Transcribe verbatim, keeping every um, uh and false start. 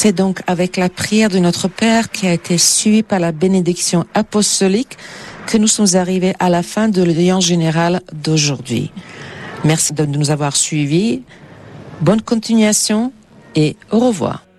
C'est donc avec la prière de notre Père qui a été suivie par la bénédiction apostolique que nous sommes arrivés à la fin de l'audience générale d'aujourd'hui. Merci de nous avoir suivis. Bonne continuation et au revoir.